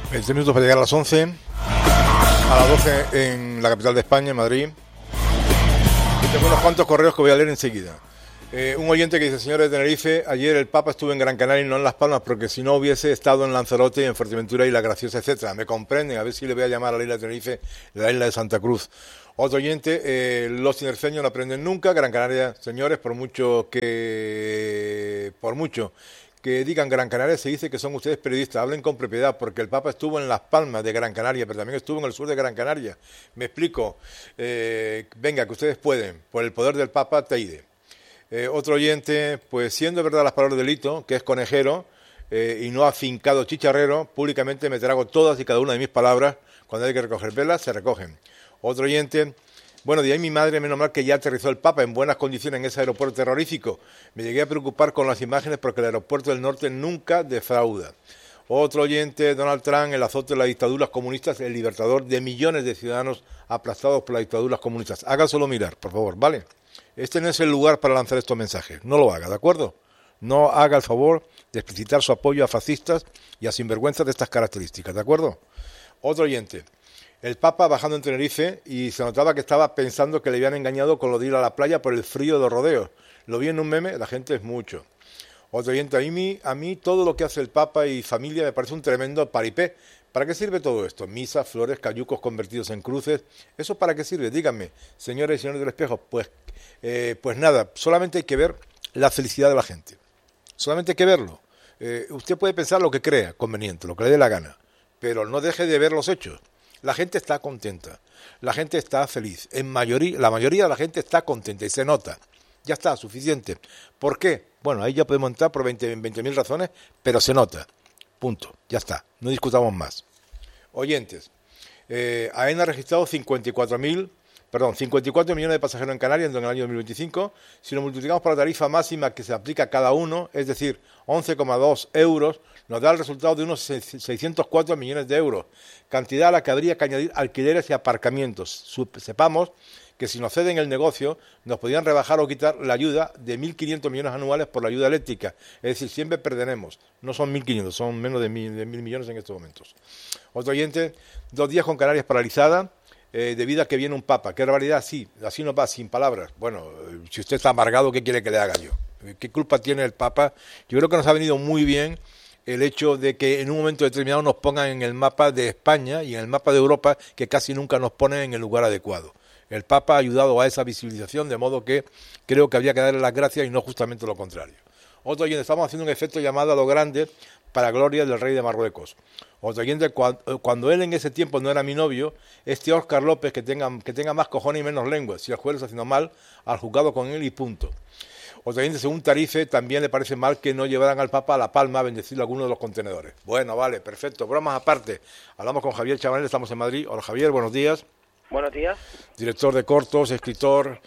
20 minutos para llegar a las 11, a las 12 en la capital de España, en Madrid. Y tengo unos cuantos correos que voy a leer enseguida. Un oyente que dice: señores de Tenerife, ayer el Papa estuvo en Gran Canaria y no en Las Palmas, porque si no hubiese estado en Lanzarote y en Fuerteventura y La Graciosa, etcétera. Me comprenden, a ver si le voy a llamar a la isla de Tenerife la isla de Santa Cruz. Otro oyente: los tinerfeños no aprenden nunca. Gran Canaria, señores, por mucho que digan Gran Canaria, se dice que son ustedes periodistas, hablen con propiedad, porque el Papa estuvo en Las Palmas de Gran Canaria, pero también estuvo en el sur de Gran Canaria. Me explico. Venga, que ustedes pueden, por el poder del Papa, Teide. Otro oyente: pues siendo verdad las palabras de Lito, que es conejero y no afincado chicharrero, públicamente me trago todas y cada una de mis palabras. Cuando hay que recoger velas, se recogen. Otro oyente: bueno, de ahí mi madre, menos mal que ya aterrizó el Papa en buenas condiciones en ese aeropuerto terrorífico. Me llegué a preocupar con las imágenes porque el aeropuerto del norte nunca defrauda. Otro oyente: Donald Trump, el azote de las dictaduras comunistas, el libertador de millones de ciudadanos aplastados por las dictaduras comunistas. Hágaselo mirar, por favor, ¿vale? Este no es el lugar para lanzar estos mensajes. No lo haga, ¿de acuerdo? No haga el favor de explicitar su apoyo a fascistas y a sinvergüenzas de estas características, ¿de acuerdo? Otro oyente: el Papa bajando en Tenerife y se notaba que estaba pensando que le habían engañado con lo de ir a la playa por el frío de los rodeos. Lo vi en un meme, la gente es mucho. Otro oyente: a mí todo lo que hace el Papa y familia me parece un tremendo paripé. ¿Para qué sirve todo esto? Misas, flores, cayucos convertidos en cruces. ¿Eso para qué sirve? Díganme, señores y señores del espejo. Pues nada, solamente hay que ver la felicidad de la gente. Solamente hay que verlo. Usted puede pensar lo que crea conveniente, lo que le dé la gana, pero no deje de ver los hechos. La gente está contenta, la gente está feliz. La mayoría de la gente está contenta y se nota. Ya está, suficiente. ¿Por qué? Bueno, ahí ya podemos entrar por 20.000 razones, pero se nota. Punto, ya está, no discutamos más. Oyentes: AENA ha registrado 54 millones de pasajeros en Canarias en el año 2025. Si lo multiplicamos por la tarifa máxima que se aplica a cada uno, es decir, 11,2 euros, nos da el resultado de unos 604 millones de euros, cantidad a la que habría que añadir alquileres y aparcamientos. Sepamos que si nos ceden el negocio, nos podrían rebajar o quitar la ayuda de 1.500 millones anuales por la ayuda eléctrica. Es decir, siempre perderemos. No son 1.500, son menos de 1.000 millones en estos momentos. Otro oyente: 2 días con Canarias paralizada, debido a que viene un Papa. ¿Qué barbaridad? Sí, así nos va, sin palabras. Bueno, si usted está amargado, ¿qué quiere que le haga yo? ¿Qué culpa tiene el Papa? Yo creo que nos ha venido muy bien el hecho de que en un momento determinado nos pongan en el mapa de España y en el mapa de Europa, que casi nunca nos ponen en el lugar adecuado. El Papa ha ayudado a esa visibilización, de modo que creo que habría que darle las gracias y no justamente lo contrario. Otro oyente: estamos haciendo un efecto llamado a lo grande para gloria del rey de Marruecos. Otro oyente: cuando él en ese tiempo no era mi novio, este Óscar López que tenga más cojones y menos lengua. Si el juez lo está haciendo mal, al juzgado con él y punto. Otro oyente: según Tarife, también le parece mal que no llevaran al Papa a La Palma a bendecirle a alguno de los contenedores. Bueno, vale, perfecto. Bromas aparte. Hablamos con Javier Chabanel, estamos en Madrid. Hola Javier, buenos días. Buenos días. Director de cortos, escritor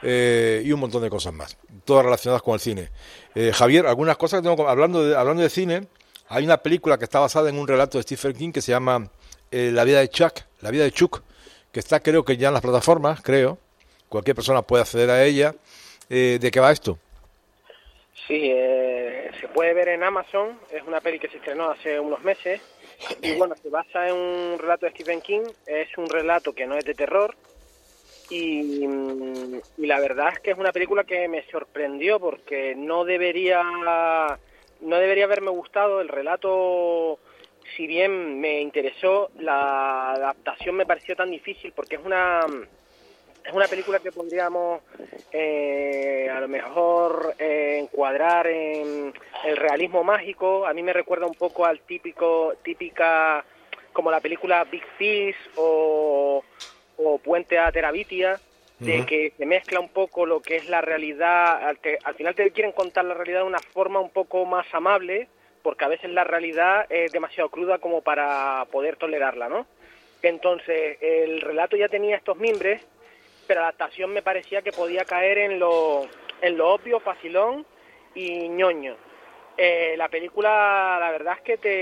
y un montón de cosas más, todas relacionadas con el cine. Javier, algunas cosas que tengo, hablando de cine, hay una película que está basada en un relato de Stephen King que se llama La vida de Chuck, que está, creo que ya en las plataformas, cualquier persona puede acceder a ella. ¿De qué va esto? Sí, se puede ver en Amazon, es una peli que se estrenó hace unos meses. Y bueno, se basa en un relato de Stephen King, es un relato que no es de terror y la verdad es que es una película que me sorprendió porque no debería haberme gustado el relato. Si bien me interesó, la adaptación me pareció tan difícil porque es una película que podríamos a lo mejor encuadrar en el realismo mágico. A mí me recuerda un poco al típica como la película Big Fish o Puente a Terabitia, de que se mezcla un poco lo que es la realidad. Al final te quieren contar la realidad de una forma un poco más amable, porque a veces la realidad es demasiado cruda como para poder tolerarla, ¿no? Entonces, el relato ya tenía estos mimbres, pero la adaptación me parecía que podía caer en lo obvio, facilón y ñoño. La película, la verdad es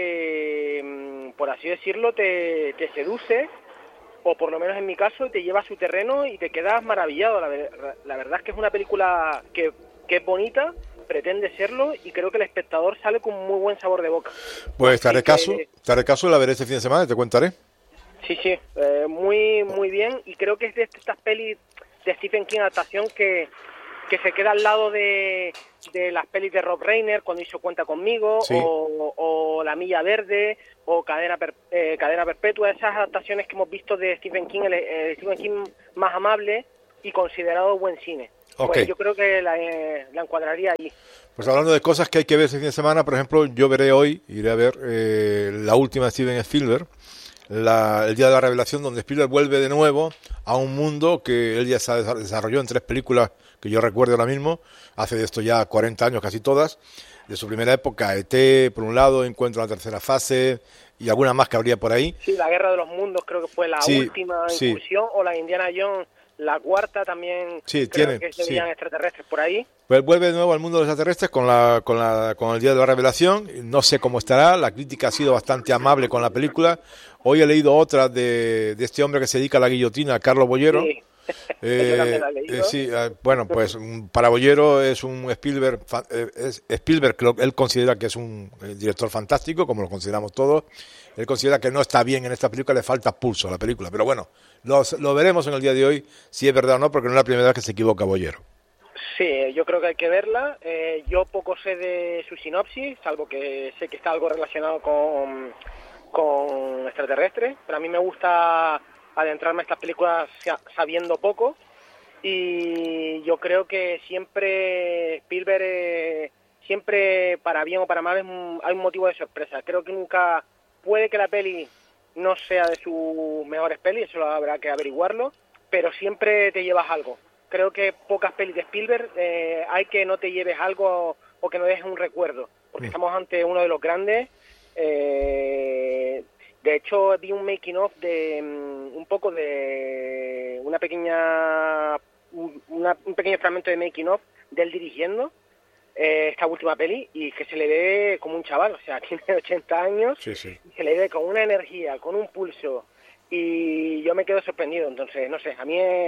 que por así decirlo, te seduce, o por lo menos en mi caso, te lleva a su terreno y te quedas maravillado. La verdad es que es una película que es bonita, pretende serlo, y creo que el espectador sale con muy buen sabor de boca. Pues te haré caso, la veré este fin de semana y te contaré. Sí, muy muy bien, y creo que es de estas pelis de Stephen King adaptación que se queda al lado de las pelis de Rob Reiner cuando hizo Cuenta Conmigo, sí. o La Milla Verde, o Cadena Perpetua, esas adaptaciones que hemos visto de Stephen King, el Stephen King más amable y considerado buen cine. Okay. Pues yo creo que la encuadraría allí. Pues hablando de cosas que hay que ver este fin de semana, por ejemplo, yo iré a ver la última de Steven Spielberg, el Día de la Revelación, donde Spielberg vuelve de nuevo a un mundo que él ya se desarrolló en 3 películas que yo recuerdo ahora mismo, hace de esto ya 40 años casi todas, de su primera época, E.T., por un lado, Encuentro en la tercera fase, y alguna más que habría por ahí. Sí, La Guerra de los Mundos creo que fue la última incursión, o la de Indiana Jones, la cuarta también, creo que se veían extraterrestres por ahí. Pues vuelve de nuevo al mundo de los extraterrestres con el Día de la Revelación. No sé cómo estará, la crítica ha sido bastante amable con la película. Hoy he leído otra de este hombre que se dedica a la guillotina, Carlos Bollero. Sí. Yo también la he leído. Bueno, pues para Bollero es un Spielberg, él considera que es un director fantástico, como lo consideramos todos. Él considera que no está bien en esta película, le falta pulso a la película, pero bueno, lo veremos en el día de hoy si es verdad o no, porque no es la primera vez que se equivoca Bollero. Sí, yo creo que hay que verla. Yo poco sé de su sinopsis, salvo que sé que está algo relacionado con extraterrestres, pero a mí me gusta adentrarme a estas películas sabiendo poco, y yo creo que siempre Spielberg, siempre para bien o para mal, hay un motivo de sorpresa. Creo que nunca, puede que la peli no sea de sus mejores pelis, eso habrá que averiguarlo, pero siempre te llevas algo. Creo que pocas pelis de Spielberg hay que no te lleves algo o que no dejes un recuerdo, porque estamos ante uno de los grandes. De hecho, vi un making of de un poco de un pequeño fragmento de making of de él dirigiendo esta última peli, y que se le ve como un chaval, o sea, tiene 80 años, sí. Y se le ve con una energía, con un pulso, y yo me quedo sorprendido. Entonces, no sé, a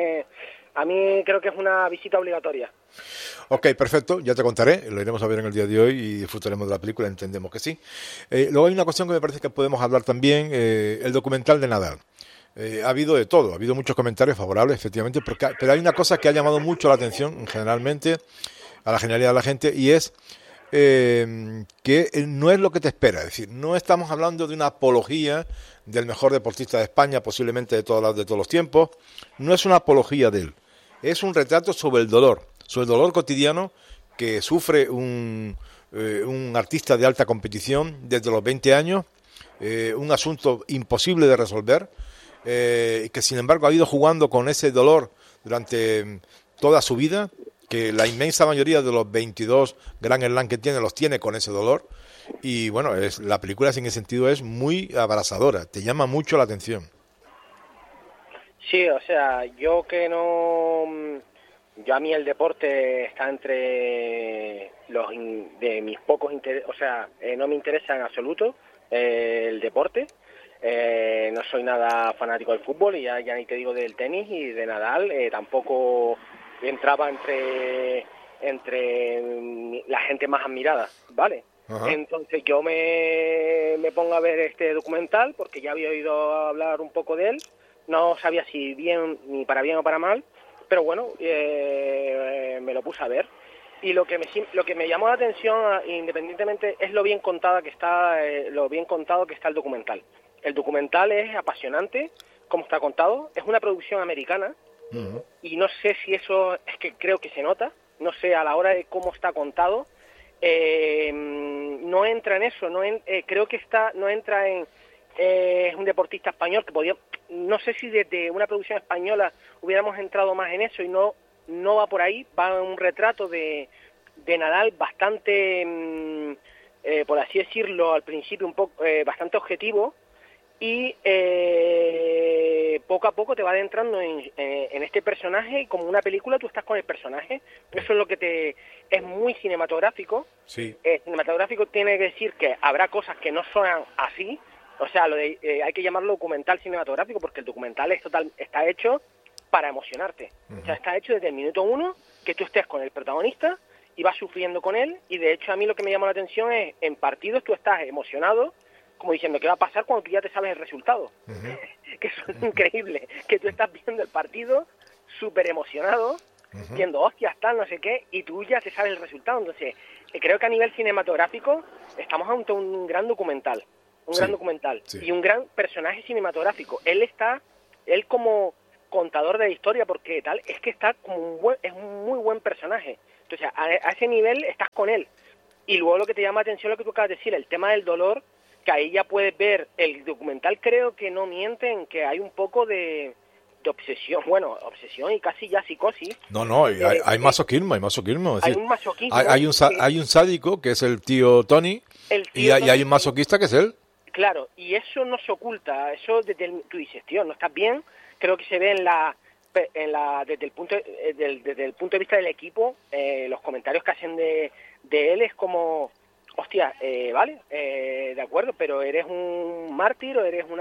mí creo que es una visita obligatoria. Ok, perfecto, ya te contaré, lo iremos a ver en el día de hoy y disfrutaremos de la película, entendemos que sí. Luego hay una cuestión que me parece que podemos hablar también, el documental de Nadal. Ha habido de todo, ha habido muchos comentarios favorables, efectivamente, pero hay una cosa que ha llamado mucho la atención, generalmente, a la generalidad de la gente, y es que no es lo que te espera. Es decir, no estamos hablando de una apología del mejor deportista de España, posiblemente de todos los tiempos. No es una apología de él. Es un retrato sobre el dolor cotidiano que sufre un artista de alta competición desde los 20 años, un asunto imposible de resolver, que sin embargo ha ido jugando con ese dolor durante toda su vida, que la inmensa mayoría de los 22 Grand Slam que tiene los tiene con ese dolor, y bueno, la película en ese sentido es muy abrasadora, te llama mucho la atención. Sí, o sea, yo a mí el deporte está entre de mis pocos intereses, o sea, no me interesa en absoluto el deporte. No soy nada fanático del fútbol, y ya ni te digo del tenis y de Nadal, tampoco entraba entre la gente más admirada, ¿vale? Ajá. Entonces yo me pongo a ver este documental porque ya había oído hablar un poco de él, no sabía si bien ni para bien o para mal, pero bueno, me lo puse a ver, y lo que me llamó la atención, independientemente, es lo bien contado que está el documental. El documental es apasionante, como está contado, es una producción americana. Uh-huh. Y no sé si eso, es que creo que se nota, no sé, a la hora de cómo está contado, no entra en eso, creo que no entra en es un deportista español que podía, no sé si desde una producción española hubiéramos entrado más en eso, y no va por ahí, va un retrato de Nadal bastante, por así decirlo, al principio un poco bastante objetivo, y poco a poco te va adentrando en este personaje, y como una película tú estás con el personaje. Eso es lo que es muy cinematográfico. Sí. Cinematográfico tiene que decir que habrá cosas que no suenan así, o sea, hay que llamarlo documental cinematográfico, porque el documental está hecho para emocionarte. Uh-huh. O sea, está hecho desde el minuto 1 que tú estés con el protagonista y vas sufriendo con él, y de hecho a mí lo que me llamó la atención es, en partidos tú estás emocionado, como diciendo, ¿qué va a pasar cuando tú ya te sabes el resultado? Que eso es increíble, que tú estás viendo el partido súper emocionado, viendo hostias, tal, no sé qué, y tú ya te sabes el resultado. Entonces, creo que a nivel cinematográfico estamos ante un gran documental, gran documental, y un gran personaje cinematográfico. Él como contador de la historia, porque tal, es que está como es un muy buen personaje. Entonces, a ese nivel estás con él. Y luego lo que te llama la atención, lo que tú acabas de decir, el tema del dolor, que ahí ya puedes ver, el documental creo que no miente en que hay un poco de obsesión, bueno, obsesión y casi ya psicosis. No, hay masoquismo, hay masoquismo. Es hay decir, un masoquismo. Hay un sádico, que es el tío Tony, y hay un masoquista, que es él. Claro, y eso no se oculta, eso tú dices, tío, no estás bien, creo que se ve desde el punto de vista del equipo, los comentarios que hacen de él es como, hostia, vale, de acuerdo, pero eres un mártir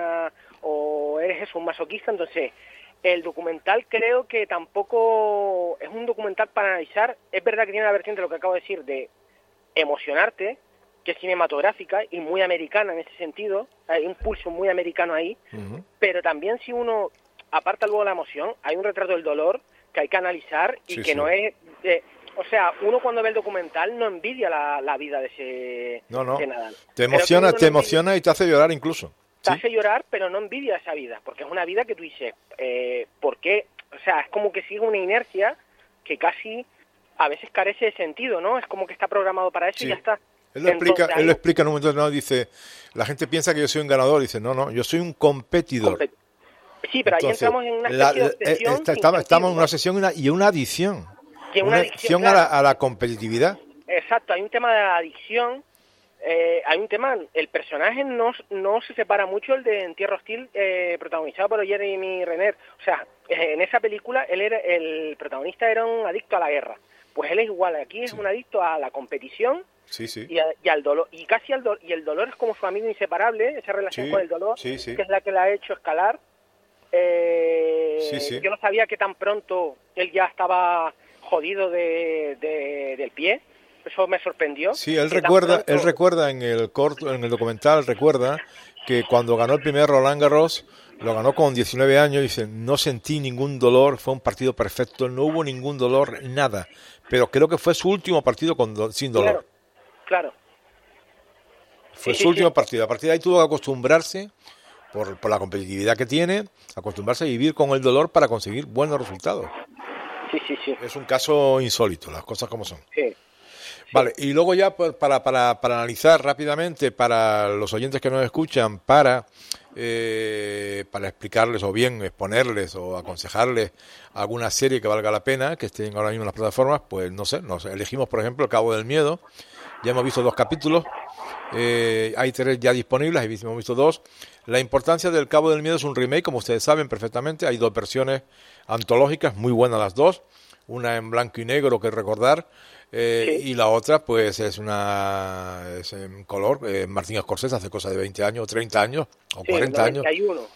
o eres eso, un masoquista. Entonces el documental creo que tampoco es un documental para analizar. Es verdad que tiene la vertiente, lo que acabo de decir, de emocionarte, que es cinematográfica y muy americana en ese sentido, hay un pulso muy americano ahí, pero también si uno aparta luego la emoción, hay un retrato del dolor que hay que analizar y que no es... o sea, uno cuando ve el documental no envidia la vida de ese de Nadal. Te emociona y te hace llorar incluso. Te hace llorar, pero no envidia esa vida, porque es una vida que tú dices, ¿por qué? O sea, es como que sigue una inercia que casi a veces carece de sentido, ¿no? Es como que está programado para eso y ya está. Él lo explica en un momento determinado, dice, la gente piensa que yo soy un ganador, dice, no, yo soy un competidor. Sí, pero entonces, ahí entramos en una especie de obsesión. Estamos en una obsesión y una adicción. Una adicción claro, a la competitividad. Exacto, hay un tema de la adicción, hay un tema, el personaje no se separa mucho el de En Tierra Hostil, protagonizado por Jeremy Renner. O sea, en esa película el protagonista era un adicto a la guerra. Pues él es igual, aquí es un adicto a la competición. Y al dolor, y casi y el dolor es como su amigo inseparable, esa relación con el dolor, que es la que la ha hecho escalar. Yo no sabía que tan pronto él ya estaba jodido del pie, eso me sorprendió. Sí, él recuerda en el documental, recuerda que cuando ganó el primer Roland Garros, lo ganó con 19 años, dice, no sentí ningún dolor, fue un partido perfecto, no hubo ningún dolor, nada, pero creo que fue su último partido sin dolor. Claro. Fue su último partido. A partir de ahí tuvo que acostumbrarse, por la competitividad que tiene, acostumbrarse a vivir con el dolor para conseguir buenos resultados. Sí. Es un caso insólito, las cosas como son. Sí. Vale, y luego ya para analizar rápidamente para los oyentes que nos escuchan, para explicarles o bien exponerles o aconsejarles alguna serie que valga la pena, que estén ahora mismo en las plataformas, pues no sé, nos elegimos por ejemplo El Cabo del Miedo. Ya hemos visto 2 capítulos, hay 3 ya disponibles, hemos visto 2. La importancia del Cabo del Miedo es un remake, como ustedes saben perfectamente, hay 2 versiones antológicas, muy buenas las 2, una en blanco y negro que recordar, y la otra pues es en color. Martín Scorsese hace cosa de 20 años, 30 años, o 40 años.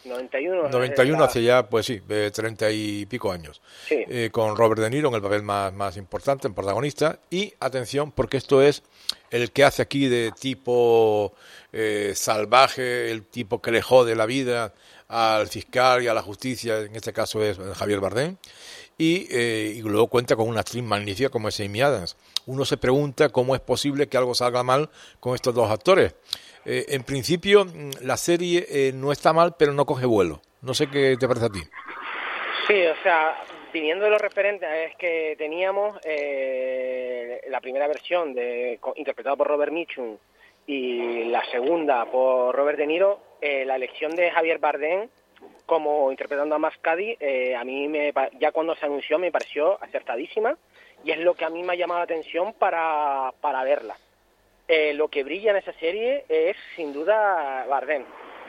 91 hace ya, pues sí, 30 y pico años. Con Robert De Niro en el papel más importante, en protagonista. Y atención, porque esto es el que hace aquí de tipo salvaje, el tipo que le jode la vida al fiscal y a la justicia, en este caso es Javier Bardem. Y luego cuenta con una actriz magnífica como es Amy Adams. Uno se pregunta cómo es posible que algo salga mal con estos 2 actores. En principio, la serie no está mal, pero no coge vuelo. No sé qué te parece a ti. Sí, o sea, viniendo de los referentes es que teníamos la primera versión interpretada por Robert Mitchum y la segunda por Robert De Niro, la elección de Javier Bardem como interpretando a Max Cady, a mí ya cuando se anunció me pareció acertadísima y es lo que a mí me ha llamado la atención para verla. Lo que brilla en esa serie es sin duda Bardem.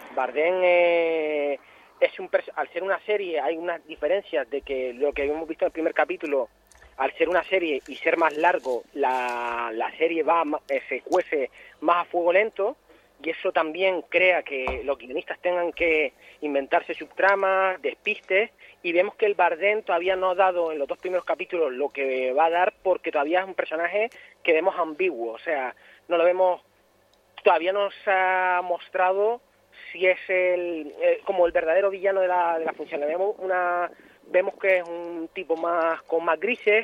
Bardem al ser una serie hay unas diferencias de que lo que hemos visto en el primer capítulo, al ser una serie y ser más largo, la serie se cuece más a fuego lento. y eso también crea que los guionistas tengan que inventarse subtramas, despistes, y vemos que el Bardem todavía no ha dado en los 2 primeros capítulos lo que va a dar, porque todavía es un personaje que vemos ambiguo, o sea, no lo vemos, todavía no se ha mostrado si es como el verdadero villano de la función. Vemos que es un tipo con más grises,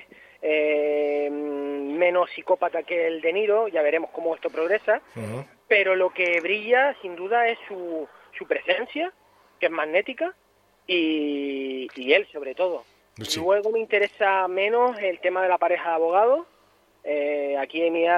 menos psicópata que el De Niro, ya veremos cómo esto progresa, pero lo que brilla sin duda es su presencia, que es magnética, y él sobre todo. Sí. Luego me interesa menos el tema de la pareja de abogados. Aquí Amy